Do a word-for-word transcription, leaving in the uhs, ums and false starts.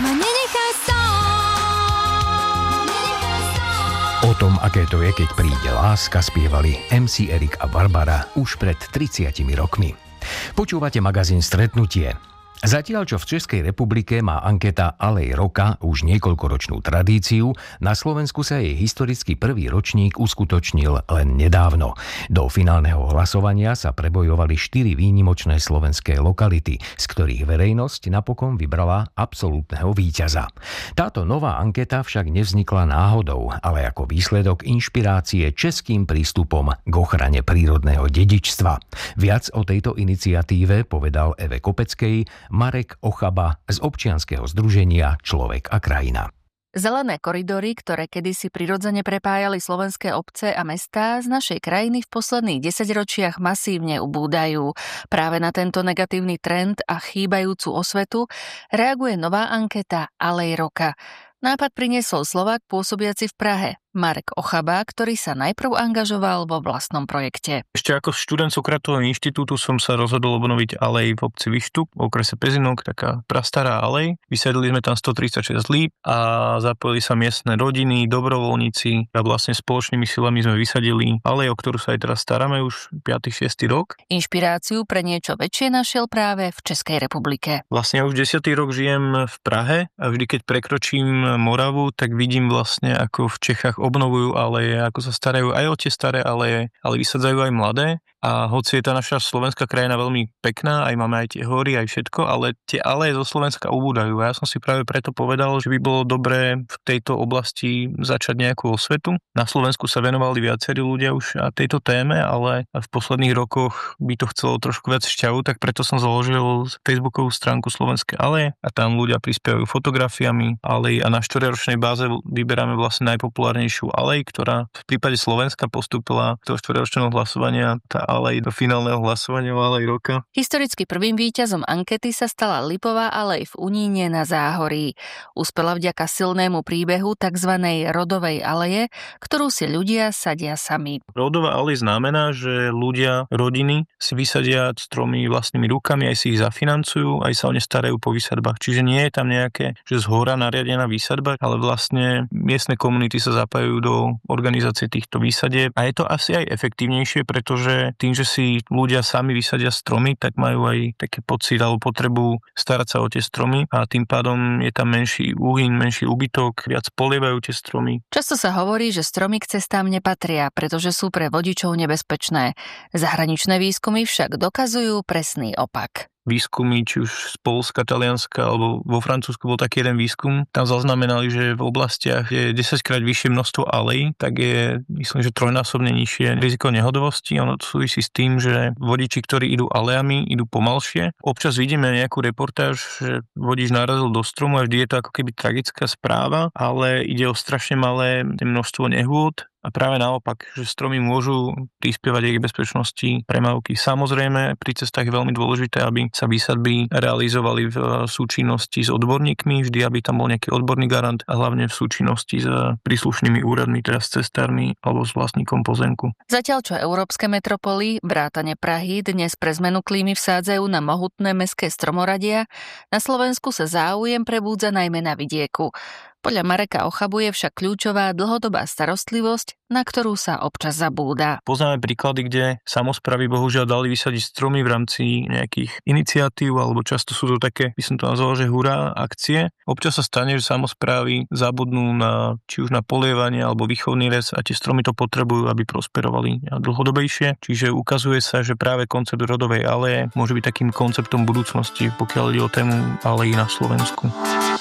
ma nenechaj sám. O tom, aké to je, keď príde láska, spievali em cé Erik a Barbara už pred tridsiatimi rokmi. Počúvate magazín Stretnutie. Zatiaľ, čo v Českej republike má anketa Alej roka už niekoľkoročnú tradíciu, na Slovensku sa jej historicky prvý ročník uskutočnil len nedávno. Do finálneho hlasovania sa prebojovali štyri výnimočné slovenské lokality, z ktorých verejnosť napokon vybrala absolútneho víťaza. Táto nová anketa však nevznikla náhodou, ale ako výsledok inšpirácie českým prístupom k ochrane prírodného dedičstva. Viac o tejto iniciatíve povedal Eve Kopeckej Marek Ochaba z občianskeho združenia Človek a krajina. Zelené koridory, ktoré kedysi prirodzene prepájali slovenské obce a mestá, z našej krajiny v posledných desaťročiach masívne ubúdajú. Práve na tento negatívny trend a chýbajúcu osvetu reaguje nová anketa Alej roka. Nápad priniesol Slovák pôsobiaci v Prahe, Marek Ochaba, ktorý sa najprv angažoval vo vlastnom projekte. Ešte ako študent Sokratovho inštitútu som sa rozhodol obnoviť alej v obci Vyštup, v okrese Pezinok, taká prastará alej. Vysadili sme tam stotridsaťšesť líp a zapojili sa miestne rodiny, dobrovoľníci a vlastne spoločnými silami sme vysadili alej, o ktorú sa aj teraz staráme už piaty šiesty rok. Inšpiráciu pre niečo väčšie našiel práve v Českej republike. Vlastne ja už desiatý rok žijem v Prahe a vždy, keď prekročím Moravu, tak vidím vlastne, ako v Čechách obnovujú aleje, ako sa starajú aj o tie staré aleje, ale vysadzajú aj mladé. A hoci je tá naša slovenská krajina veľmi pekná, aj máme aj tie hory, aj všetko, ale tie aleje zo Slovenska ubúdajú. A ja som si práve preto povedal, že by bolo dobré v tejto oblasti začať nejakú osvetu. Na Slovensku sa venovali viacerí ľudia už tejto téme, ale v posledných rokoch by to chcelo trošku viac šťavu, tak preto som založil facebookovú stránku Slovenské aleje a tam ľudia prispievajú fotografiami alej a na štvorťročnej báze vyberáme vlastne najpopulárnejšiu alej, ktorá v prípade Slovenska postúpila do štvorťročného hlasovania, tá alej do finálneho hlasovania o alej roka. Historicky prvým víťazom ankety sa stala Lipová alej v Uníne na Záhorí. Uspela vďaka silnému príbehu tzv. Rodovej aleje, ktorú si ľudia sadia sami. Rodová alej znamená, že ľudia, rodiny si vysadia stromy vlastnými rukami, aj si ich zafinancujú, aj sa o ne starajú po výsadbách. Čiže nie je tam nejaké, že zhora nariadená výsadba, ale vlastne miestne komunity sa zapájajú do organizácie týchto výsadieb. A je to asi aj efektívnejšie, pretože tým, že si ľudia sami vysadia stromy, tak majú aj také pocit alebo potrebu starať sa o tie stromy a tým pádom je tam menší úhyn, menší úbytok, viac polievajú tie stromy. Často sa hovorí, že stromy k cestám nepatria, pretože sú pre vodičov nebezpečné. Zahraničné výskumy však dokazujú presný opak. Výskumy, či už z Poľska, Talianska alebo vo Francúzsku bol taký jeden výskum. Tam zaznamenali, že v oblastiach je desaťkrát vyššie množstvo alej, tak je, myslím, že trojnásobne nižšie riziko nehodovosti. Ono to súvisí s tým, že vodiči, ktorí idú alejami, idú pomalšie. Občas vidíme nejakú reportáž, že vodič narazil do stromu a vždy je to ako keby tragická správa, ale ide o strašne malé množstvo nehôd. A práve naopak, že stromy môžu prispievať aj k bezpečnosti premávky. Samozrejme, pri cestách je veľmi dôležité, aby sa výsadby realizovali v súčinnosti s odborníkmi, vždy, aby tam bol nejaký odborný garant a hlavne v súčinnosti s príslušnými úradmi, teda s cestármi alebo s vlastníkom pozemku. Zatiaľ, čo európske metropoly, vrátane Prahy, dnes pre zmenu klímy vsádzajú na mohutné mestské stromoradia, na Slovensku sa záujem prebúdza najmä na vidieku. Podľa Mareka Ochabu je však kľúčová dlhodobá starostlivosť, na ktorú sa občas zabúda. Poznáme príklady, kde samosprávy bohužiaľ dali vysadiť stromy v rámci nejakých iniciatív, alebo často sú to také, by som to nazval, že hurá akcie. Občas sa stane, že samosprávy zabudnú na, či už na polievanie alebo výchovný les a tie stromy to potrebujú, aby prosperovali dlhodobejšie. Čiže ukazuje sa, že práve koncept rodovej aleje môže byť takým konceptom budúcnosti, pokiaľ ide o tému alejí na Slovensku.